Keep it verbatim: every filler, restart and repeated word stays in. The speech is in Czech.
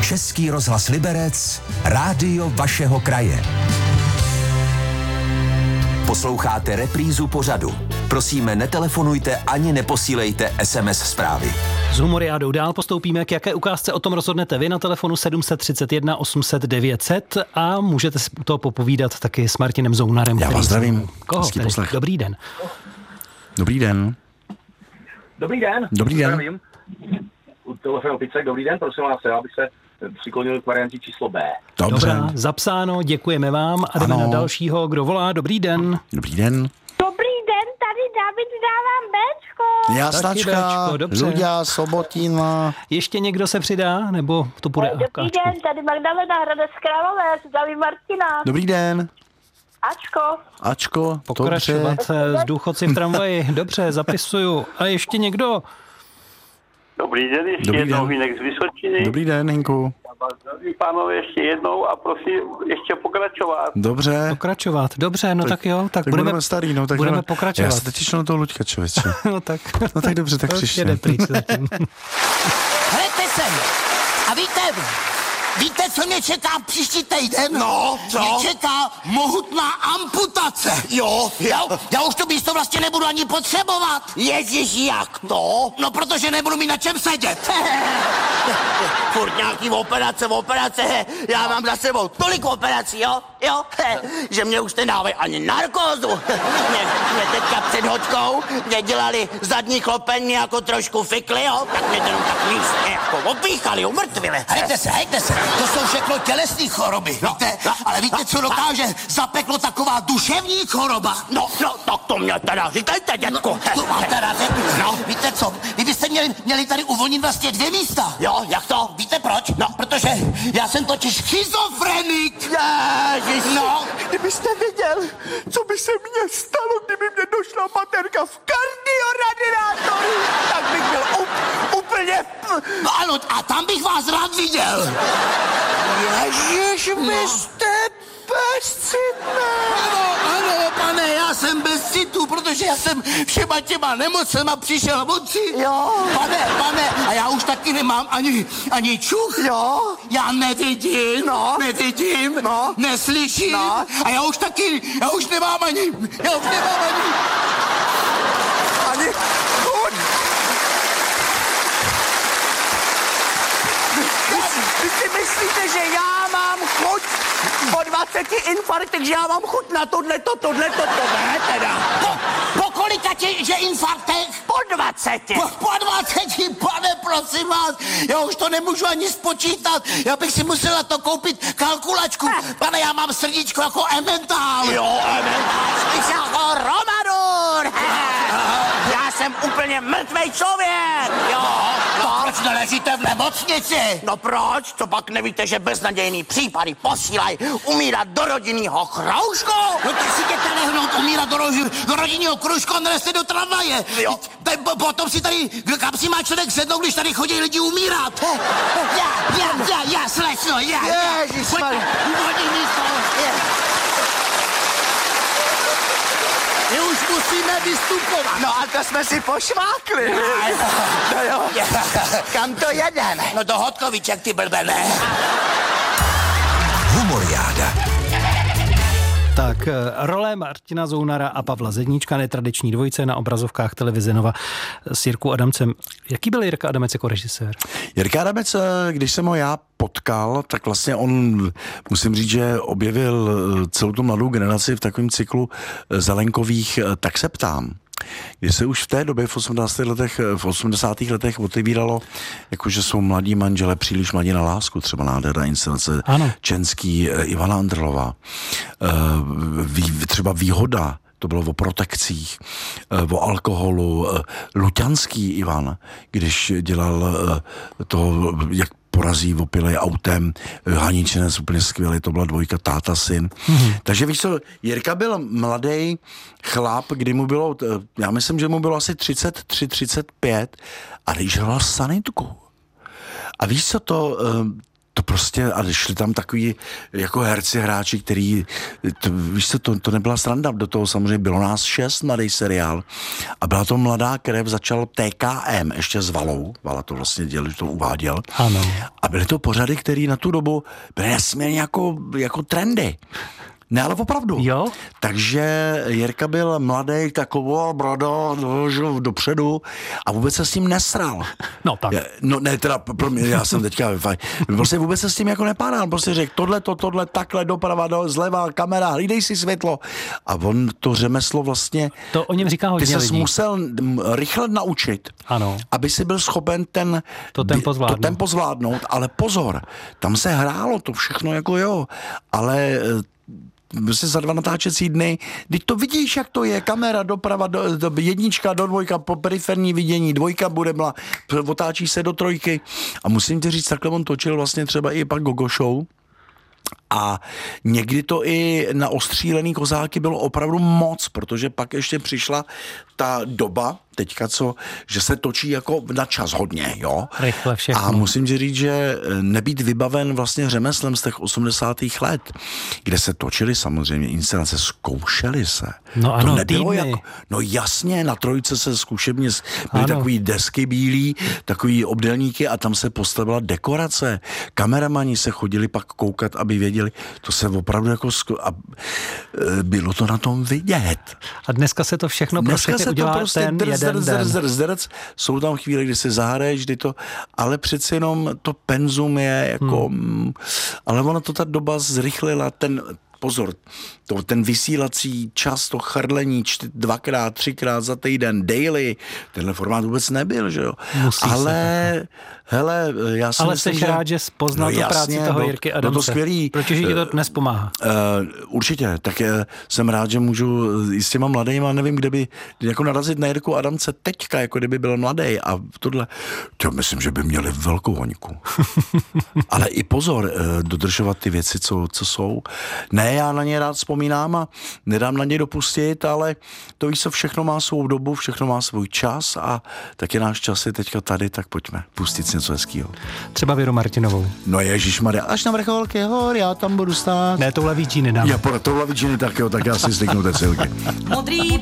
Český rozhlas Liberec, rádio vašeho kraje. Posloucháte reprízu pořadu. Prosíme, netelefonujte ani neposílejte es em es zprávy. S Humoriádou dál postoupíme, k jaké ukázce o tom rozhodnete vy na telefonu sedm tři jedna osm set devět set a můžete si to popovídat taky s Martinem Zounarem. Já vás zdravím. Koho? Dobrý den. Dobrý den. Dobrý den. Dobrý den. Zdravím. U telefonu Picek, dobrý den, prosím vás, já bych se přiklonil k variantě číslo B. Dobře. Dobrá, zapsáno, děkujeme vám a jdeme ano. na dalšího, kdo volá. Dobrý den. Dobrý den. Dobrý den, tady David, dávám Béčko. Jasnačka, dobře. Luďa, Sobotina. Ještě někdo se přidá, nebo to bude Dobrý Ačko? den, tady Magdalena Hradec Králové, zdraví Martina. Dobrý den. Ačko. Ačko, Pokračovat dobře. s důchodci v tramvaji. Dobře, zapisuju. A ještě někdo? Dobrý den, ještě Dobrý jednou den. Hinek z Vysočiny. Dobrý den, Hinku. Zdraví pánové ještě jednou a prosím ještě pokračovat. Dobře. Pokračovat. Dobře, no tak, tak jo. Tak, Tak budeme, budeme starý, no. Tak budeme budeme pokračovat. Já se teď těším na toho Luďka, člověče. No tak. No tak dobře, tak to příště. jede pryč zatím. Hleďte sem. A víte, víte, co mě čeká příští týden? No, co? Mě čeká mohutná amputace. Jo, já, já už to místo vlastně nebudu ani potřebovat. Ježiš, jak to? No, protože nebudu mít na čem sedět. Furt nějaký operace, operace. Já mám za sebou tolik operací, jo? Jo? Že mě už nedávají ani narkózu. Mě, mě teďka před hoďkou mě dělali zadní klopeň, mě jako trošku fikli, jo? Tak mě jenom tak místně jako opíchali, umrtvili. Hejte se, hejte se. To jsou všechno tělesné choroby, no, víte? No, ale víte, co dokáže zapeklo taková duševní choroba? No, no, tak to mě teda říkajte, dětku. No, to vám teda řeknu. No, víte co, vy byste měli, měli tady uvolnit vlastně dvě místa. Jo, jak to? Víte proč? No, protože já jsem totiž schizofrenik. Ježiš. No, kdybyste viděl, co by se mně stalo, kdyby mě došla baterka v kardioradiátoru, tak bych byl up, úplně... No ano, a tam bych vás rád viděl. Ježiš, vy jste bezcitné. Ano, ano, pane, já jsem bez citu, protože já jsem všema těma nemocema přišel moci. Jo. Pane, pane, a já už taky nemám ani, ani čuch. Jo. Já nevidím, no. nevidím, no. neslyším. No. A já už taky, já už nemám ani, já už nemám ani, ani chuť. Vy si myslíte, že já mám chuť po dvaceti infarktech, že já mám chuť na tohleto, tohleto, to ne teda. Po, po kolika ti, že infarktech? Po dvaceti. Po, po dvaceti, pane, prosím vás, já už to nemůžu ani spočítat, já bych si musela to koupit kalkulačku. Pane, já mám srdíčko jako Emmental. Jo, Emmental, jsi jako Romadur. Já jsem úplně mrtvej člověk, jo. No, proč neležíte v nemocnici? No proč? Co pak nevíte, že beznadějný případy posílají umírat do rodinného kroužku? No ty si jděte lehnout umírat do, roži, do rodinného kroužku a nelezte do tramvaje. Jo. Te, potom si tady, kam si má člověk sednout, když tady chodí lidi umírat? Já, já, já, já, slečno, já, já. Ježišmarja. My už musíme vystupovat. No a to jsme si pošvákli. No jo. Kam to jedeme? No do Hodkoviček, ty blbene. Humoriáda. Tak, role Martina Zounara a Pavla Zedníčka, netradiční dvojice na obrazovkách televize Nova s Jirkou Adamcem. Jaký byl Jirka Adamec jako režisér? Jirka Adamec, když jsem ho já potkal, tak vlastně on, musím říct, že objevil celou tu mladou generaci v takovém cyklu Zelenkových Tak se ptám. Kdy se už v té době v osmdesátých letech, v osmdesátých letech otevíralo, jakože jsou mladí manžele příliš mladí na lásku, třeba nádherná inscenace ano. Čenský, Ivana Andrlová, třeba Výhoda, to bylo o protekcích, o alkoholu, Luťanský Ivan, když dělal to, jak porazí opilej autem, Haničinec úplně skvělý, to byla dvojka táta, syn. Mm-hmm. Takže víš co, Jirka byl mladý chlap, kdy mu bylo, já myslím, že mu bylo asi třicet tři, třicet pět a když hrál sanitku. A víš co, to, to prostě a šli tam takový jako herci, hráči, který, to, víš co, to, to nebyla sranda, do toho samozřejmě bylo nás šest, mladý seriál a byla to Mladá krev, začal T K M, ještě s Valou, Vala to vlastně dělal, že to uváděl. Ano. A byly to pořady, které na tu dobu byly nesmírně jako, jako trendy. Ne, ale opravdu. Jo? Takže Jirka byl mladý, taková brada, no, dopředu a vůbec se s tím nesral. No tak. No ne, teda pro mě, já jsem teďka fajn. Prostě vůbec se s tím jako nepádal. Prostě řekl, tohle, to, tohle, takhle, doprava, do, zleva, kamera, hlídej si světlo. A on to řemeslo vlastně... To o něm říká hodně lidí. Ty ses lidí. musel rychle naučit, ano. aby si byl schopen ten... To tempo zvládnout. To tempo zvládnout, ale pozor, tam se hrálo to všechno jako jo, ale... Prostě za dva natáčecí dny, když to vidíš, jak to je, kamera doprava, do, do, jednička do dvojka, po periferní vidění, dvojka bude mla, otáčí se do trojky a musím ti říct, takhle on točil vlastně třeba i pak Gogo Show a někdy to i na ostřílený kozáky bylo opravdu moc, protože pak ještě přišla ta doba, teďka co, že se točí jako na čas hodně, jo. Rychle všechno. A musím ti říct, že nebýt vybaven vlastně řemeslem z těch osmdesátých let, kde se točily samozřejmě inscenace, zkoušely se. No ano, to nebylo týdny. jako, no jasně, na trojce se zkušebně, byly ano. takový desky bílý, takový obdélníky a tam se postavila dekorace. Kameramani se chodili pak koukat, aby věděli, to se opravdu jako, zku... a bylo to na tom vidět. A dneska se to všechno pro Dneska všechny se udělá to prostě ten drz, jeden drz, den. drz, drz, drz. Jsou tam chvíle, kdy se zahraješ, kdy to, ale přeci jenom to penzum je jako, hmm. ale ono to ta doba zrychlila, ten, pozor, to, ten vysílací čas, to chrlení čty, dvakrát, třikrát za týden, daily, tenhle formát vůbec nebyl, že jo. Musí ale, se. hele, já si Ale myslím, jsi že... rád, že jsi poznal no, tu jasně, práci toho bylo, Jirky bylo Adamce. to skvělý. Protože ti to dnes pomáhá. Uh, určitě, tak uh, jsem rád, že můžu i s těma mladejma, nevím, kde by, jako narazit na Jirku Adamce teďka, jako kdyby byl mladý a tohle, to myslím, že by měli velkou hoňku. Ale i pozor, uh, dodržovat ty věci, co, co jsou. Ne, já na ně rád vzpomínám a nedám na ně dopustit, ale to víš, co všechno má svou dobu, všechno má svůj čas a taky náš čas je teďka tady, tak pojďme pustit si něco hezkýho. Třeba Věru Martinovou. No ježišmarja, až na vrcholky hor, já tam budu stát. Ne, touhle víčí nedám. Já po touhle víčiny tak jo, tak já si sliknu ty cilky. Modrý